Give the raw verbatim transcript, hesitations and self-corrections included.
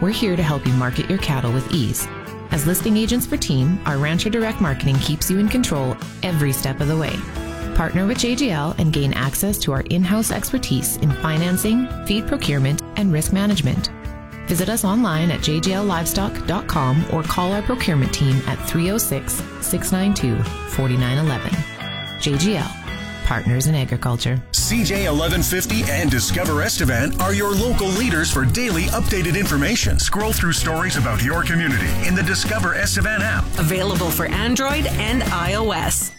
we're here to help you market your cattle with ease. As listing agents for Team, our Rancher Direct Marketing keeps you in control every step of the way. Partner with J G L and gain access to our in-house expertise in financing, feed procurement, and risk management. Visit us online at j j l livestock dot com or call our procurement team at three oh six, six nine two, four nine one one. J G L, Partners in Agriculture. C J eleven fifty and Discover Estevan are your local leaders for daily updated information. Scroll through stories about your community in the Discover Estevan app. Available for Android and iOS.